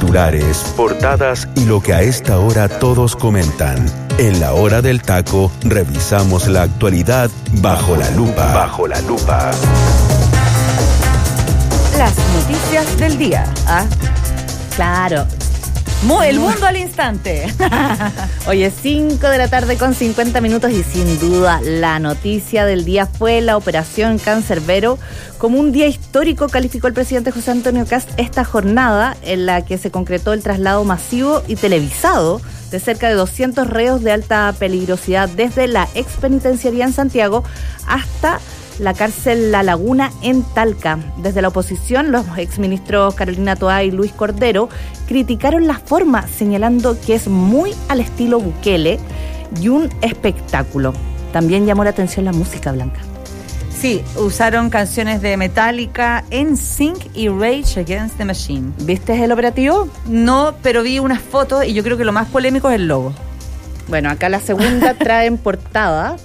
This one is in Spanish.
titulares, portadas y lo que a esta hora todos comentan. En la hora del taco, revisamos la actualidad bajo la lupa. Bajo la lupa. Las noticias del día. Claro. El mundo al instante. Oye, 5:50 y sin duda la noticia del día fue la operación Cancerbero. Como un día histórico calificó el presidente José Antonio Kast esta jornada en la que se concretó el traslado masivo y televisado de cerca de 200 reos de alta peligrosidad desde la expenitenciaría en Santiago hasta la cárcel La Laguna en Talca. Desde la oposición, los exministros Carolina Toá y Luis Cordero criticaron la forma, señalando que es muy al estilo Bukele y un espectáculo. También llamó la atención la música, Blanca. Sí, usaron canciones de Metallica, NSYNC y Rage Against the Machine. ¿Viste el operativo? No, pero vi unas fotos y yo creo que lo más polémico es el logo. Bueno, acá la segunda trae en portada